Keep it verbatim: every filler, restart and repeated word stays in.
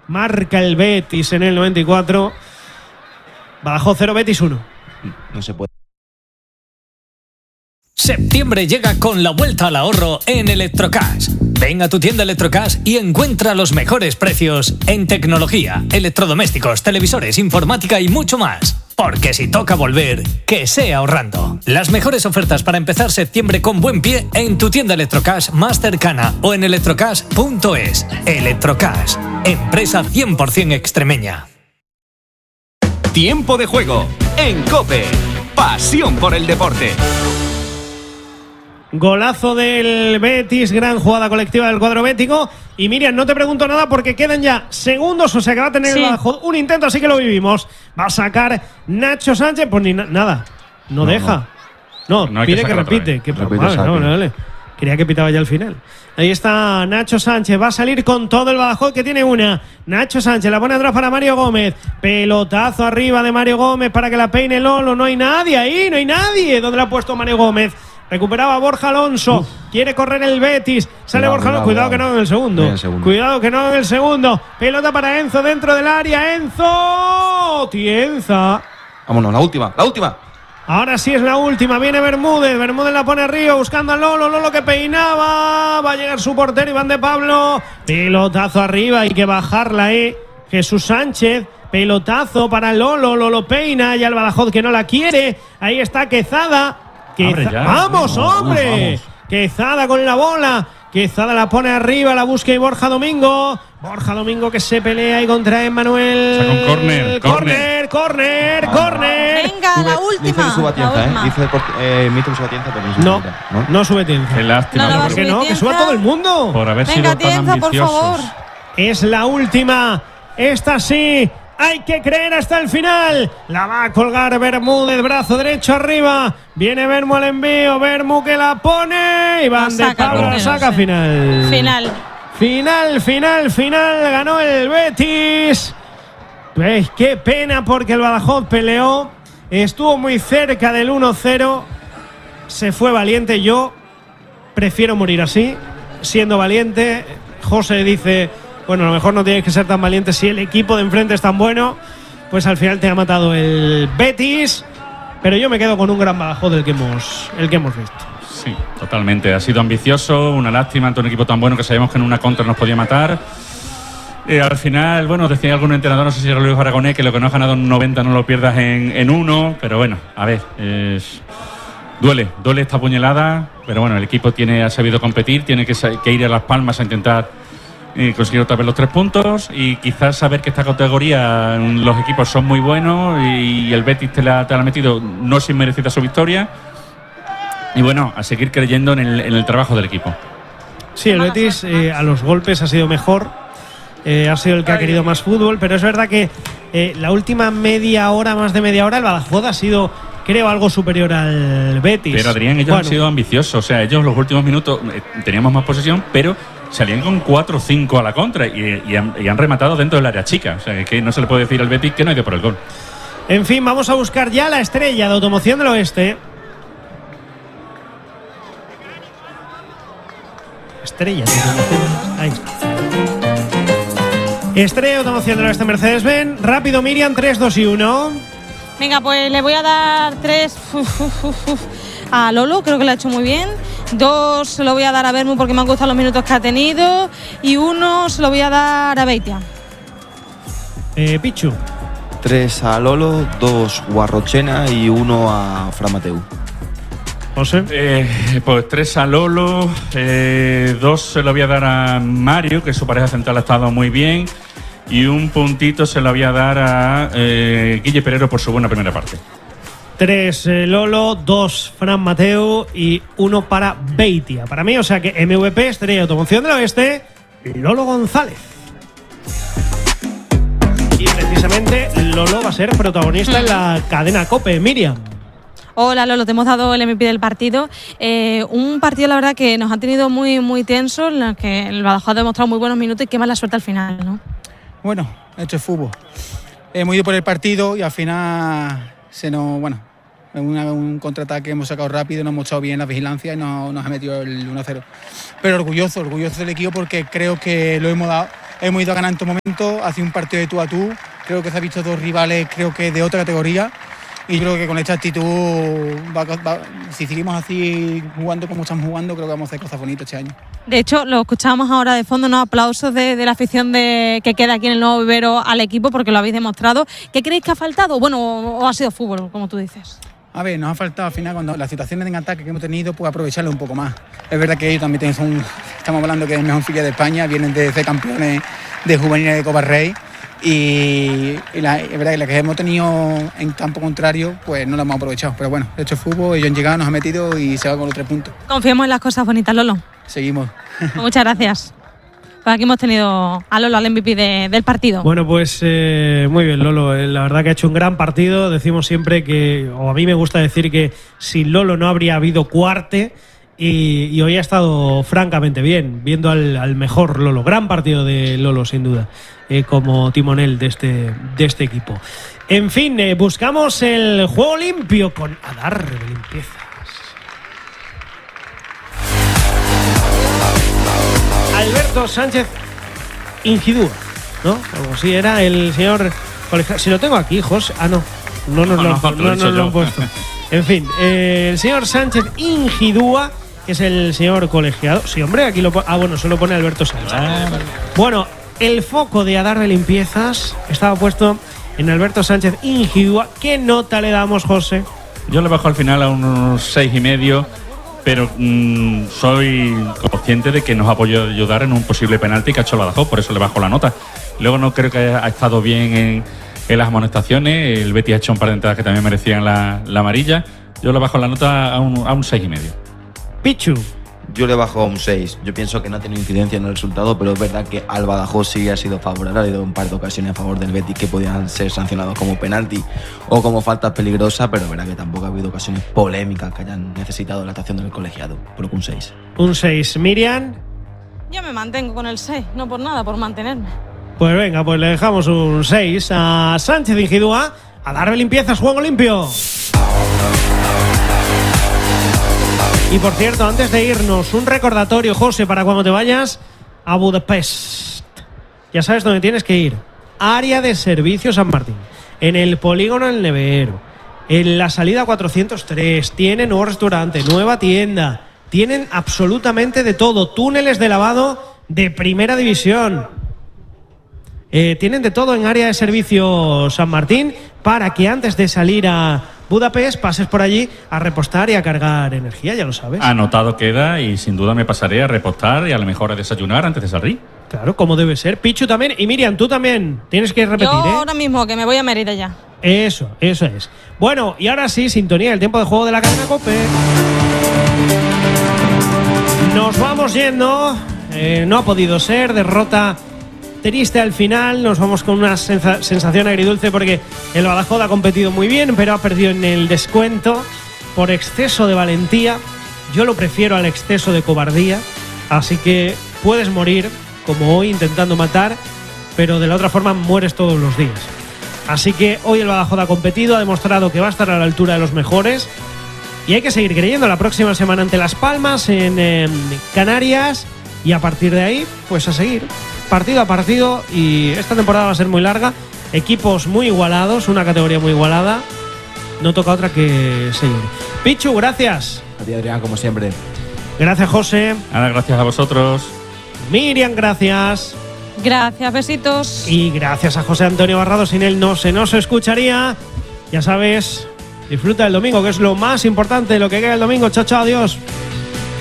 marca el Betis en el noventa y cuatro. Badajoz cero, Betis uno. No se puede. Septiembre llega con la vuelta al ahorro en Electrocash. Ven a tu tienda Electrocash y encuentra los mejores precios en tecnología, electrodomésticos, televisores, informática y mucho más. Porque si toca volver, que sea ahorrando. Las mejores ofertas para empezar septiembre con buen pie en tu tienda Electrocash más cercana o en electrocash punto es. Electrocash, empresa cien por ciento extremeña. Tiempo de juego en COPE. Pasión por el deporte. Golazo del Betis, gran jugada colectiva del cuadro bético. Y Miriam, no te pregunto nada porque quedan ya segundos, o sea que va a tener sí. el Badajoz un intento, así que lo vivimos. Va a sacar Nacho Sánchez, pues ni na- nada, no, no deja. No, no, no pide que, que repite. Que, repite vale, no, no, vale. Quería que pitaba ya al final. Ahí está Nacho Sánchez, va a salir con todo el Badajoz que tiene una. Nacho Sánchez la pone atrás para Mario Gómez. Pelotazo arriba de Mario Gómez para que la peine Lolo. No hay nadie ahí, no hay nadie. ¿Dónde la ha puesto Mario Gómez? Recuperaba Borja Alonso. Uf. Quiere correr el Betis. Sale cuidado, Borja Alonso. Cuidado, cuidado que no en el segundo. En el segundo. Cuidado que no en el segundo. Pelota para Enzo dentro del área. Enzo. Tienza. Vámonos, la última, la última. Ahora sí es la última. Viene Bermúdez. Bermúdez la pone arriba buscando a Lolo. Lolo que peinaba. Va a llegar su portero Iván de Pablo. Pelotazo arriba. Hay que bajarla, eh. Jesús Sánchez. Pelotazo para Lolo. Lolo peina. Y al Badajoz que no la quiere. Ahí está Quezada. Queza- ¡Vamos, hombre! Vamos. Quezada con la bola. Quezada la pone arriba, la busca y Borja Domingo. Borja Domingo que se pelea ahí contra Emmanuel. Saca un córner. Córner, córner, córner. Venga, Sube, la última. Dice que suba Tienza, ¿eh? Dice eh, Mister suba Tienza, pero no sube No, Tienza, ¿no? no sube Tienza. Qué lástima. No, no, ¿por qué no? Que suba todo el mundo. Por haber Venga, sido tan Tienza, ambiciosos. por favor. Es la última. Esta sí. Hay que creer hasta el final. La va a colgar Bermúdez, brazo derecho arriba. Viene Bermu al envío. Bermu que la pone. Iván de Pablo la saca. Final. Final. Final, final, final. Ganó el Betis. Pues qué pena porque el Badajoz peleó. Estuvo muy cerca del uno cero. Se fue valiente. Yo prefiero morir así, siendo valiente. José dice... Bueno, a lo mejor no tienes que ser tan valiente si el equipo de enfrente es tan bueno. Pues al final te ha matado el Betis. Pero yo me quedo con un gran Badajoz del que hemos, el que hemos visto. Sí, totalmente. Ha sido ambicioso, una lástima ante un equipo tan bueno que sabíamos que en una contra nos podía matar. Eh, al final, bueno, decía algún entrenador, no sé si era Luis Aragonés, que lo que no has ganado en noventa no lo pierdas en, en uno. Pero bueno, a ver, es... duele, duele esta puñalada. Pero bueno, el equipo tiene, ha sabido competir, tiene que, que ir a Las Palmas a intentar... y conseguir otra vez los tres puntos y quizás saber que esta categoría los equipos son muy buenos y el Betis te la, te la ha metido no sin merecida su victoria y bueno, a seguir creyendo en el, en el trabajo del equipo. Sí, el Betis eh, a los golpes ha sido mejor, eh, ha sido el que ha querido más fútbol, pero es verdad que eh, la última media hora, más de media hora, el Badajoz ha sido, creo, algo superior al Betis. Pero Adrián, ellos bueno. han sido ambiciosos, o sea, ellos los últimos minutos eh, teníamos más posesión, pero salían con cuatro o cinco a la contra y, y, han, y han rematado dentro del área chica. O sea, que no se le puede decir al Betis que no ha ido por el gol. En fin, vamos a buscar ya la estrella de Automoción del Oeste. Estrella de Automoción. Ahí está. Estrella de Automoción del Oeste Mercedes-Benz. Rápido, Miriam, tres, dos y uno. Venga, pues le voy a dar tres uf, uf, uf, uf, a Lolo, creo que lo ha hecho muy bien. Dos se lo voy a dar a Bermu porque me han gustado los minutos que ha tenido. Y uno se lo voy a dar a Beitia. Eh, Pichu. Tres a Lolo, dos Guarrochena y uno a Fran Mateu. José. Eh, pues tres a Lolo, eh, dos se lo voy a dar a Mario, que su pareja central ha estado muy bien. Y un puntito se lo voy a dar a eh, Guille Perero por su buena primera parte. Tres eh, Lolo, dos Fran Mateu y uno para Beitia. Para mí, o sea que M V P, Estrella de Automoción del Oeste, Lolo González. Y precisamente Lolo va a ser protagonista mm. en la cadena COPE. Miriam. Hola Lolo, te hemos dado el M V P del partido. Eh, un partido, la verdad, que nos ha tenido muy, muy tenso, en el que el Badajoz ha demostrado muy buenos minutos y qué mala suerte al final, ¿no? Bueno, esto es fútbol. Hemos ido por el partido y al final se nos, bueno, una, un contraataque hemos sacado rápido, nos hemos echado bien la vigilancia y nos, nos ha metido el uno cero. Pero orgulloso, orgulloso del equipo porque creo que lo hemos dado hemos ido a ganar en todo momento, ha sido un partido de tú a tú, creo que se ha visto dos rivales, creo que de otra categoría, y creo que con esta actitud, va, va, si seguimos así jugando como estamos jugando, creo que vamos a hacer cosas bonitas este año. De hecho, lo escuchábamos ahora de fondo, unos aplausos de, de la afición de, que queda aquí en el Nuevo Vivero al equipo, porque lo habéis demostrado. ¿Qué creéis que ha faltado? Bueno, o, o ha sido fútbol, como tú dices. A ver, nos ha faltado al final, cuando las situaciones en ataque que hemos tenido, pues aprovecharlo un poco más. Es verdad que ellos también tienen, son, estamos hablando que es el mejor filial de España, vienen de ser campeones de juveniles de Copa Rey, y, y la, es verdad que la que hemos tenido en campo contrario, pues no la hemos aprovechado. Pero bueno, hecho fútbol, ellos han llegado, nos han metido y se va con los tres puntos. Confiemos en las cosas bonitas, Lolo. Seguimos. Muchas gracias. Pues aquí hemos tenido a Lolo, al M V P de, del partido. Bueno, pues eh, muy bien, Lolo. Eh, la verdad que ha hecho un gran partido. Decimos siempre que, o a mí me gusta decir que sin Lolo no habría habido cuarte. Y, y hoy ha estado francamente bien, viendo al, al mejor Lolo. Gran partido de Lolo, sin duda, eh, como timonel de este, de este equipo. En fin, eh, buscamos el juego limpio con Adar de Limpiezas. Alberto Sánchez Ingidúa, ¿no? Algo así era el señor colegiado. Si lo tengo aquí, José. Ah, no. No nos no, no, no, no, no, lo han puesto. En fin, eh, el señor Sánchez Ingidúa, que es el señor colegiado. Sí, hombre, aquí lo pone. Ah, bueno, solo pone Alberto Sánchez. Ah, vale. Bueno, el foco de Adar de Limpiezas estaba puesto en Alberto Sánchez Ingidúa. ¿Qué nota le damos, José? Yo le bajo al final a unos seis y medio. Pero mmm, soy consciente de que nos ha podido ayudar en un posible penalti que ha hecho el Badajoz, por eso le bajo la nota. Luego no creo que haya estado bien en, en las amonestaciones. El Betis ha hecho un par de entradas que también merecían la, la amarilla. Yo le bajo la nota a un, a un seis y medio. Pichu. Yo le bajo a un seis. Yo pienso que no ha tenido incidencia en el resultado, pero es verdad que al Badajoz sí ha sido favorable. Ha habido un par de ocasiones a favor del Betis que podían ser sancionados como penalti o como faltas peligrosas, pero es verdad que tampoco ha habido ocasiones polémicas que hayan necesitado la actuación del colegiado. Pero un seis. Un seis. Miriam. Yo me mantengo con el seis, no por nada, por mantenerme. Pues venga, pues le dejamos un seis a Sánchez Ingidúa. A darle limpiezas, juego limpio. Y por cierto, antes de irnos, un recordatorio, José, para cuando te vayas a Budapest. Ya sabes dónde tienes que ir. Área de Servicio San Martín. En el Polígono El Nevero. En la salida cuatrocientos tres. Tienen nuevo restaurante, nueva tienda. Tienen absolutamente de todo. Túneles de lavado de primera división. Eh, tienen de todo en Área de Servicio San Martín para que antes de salir a Budapest pases por allí a repostar y a cargar energía, ya lo sabes. Anotado queda y sin duda me pasaré a repostar y a lo mejor a desayunar antes de salir. Claro, como debe ser. Pichu también. Y Miriam, tú también. Tienes que repetir, Yo ¿eh? ahora mismo, que me voy a Mérida ya. Eso, eso es. Bueno, y ahora sí, sintonía, el tiempo de juego de la cadena COPE. Nos vamos yendo. Eh, no ha podido ser. Derrota triste al final. Nos vamos con una sensa- sensación agridulce porque el Badajoz ha competido muy bien, pero ha perdido en el descuento por exceso de valentía. Yo lo prefiero al exceso de cobardía. Así que puedes morir, como hoy, intentando matar, pero de la otra forma mueres todos los días. Así que hoy el Badajoz ha competido, ha demostrado que va a estar a la altura de los mejores y hay que seguir creyendo la próxima semana ante Las Palmas en eh, Canarias y a partir de ahí, pues a seguir partido a partido. Y esta temporada va a ser muy larga, equipos muy igualados, una categoría muy igualada, no toca otra que seguir. Pichu, gracias. A ti, Adrián, como siempre. Gracias, José. Nada, gracias a vosotros. Miriam, gracias. Gracias, besitos. Y gracias a José Antonio Barrado, sin él no se nos escucharía. Ya sabes, disfruta el domingo, que es lo más importante, lo que queda el domingo. Chao, chao, adiós.